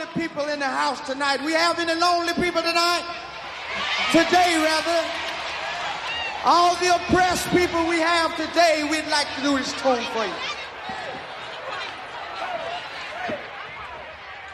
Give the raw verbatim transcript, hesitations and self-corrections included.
lonely people in the house tonight? We have any lonely people tonight? Today, rather. All the oppressed people we have today, we'd like to do this tone for you.